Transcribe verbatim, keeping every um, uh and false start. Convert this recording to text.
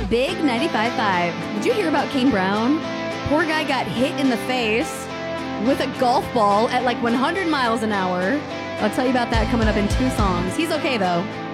Big ninety-five point five. Did you hear about Kane Brown? Poor guy got hit in the face with a golf ball at like one hundred miles an hour. I'll tell you about that coming up in two songs. He's okay, though.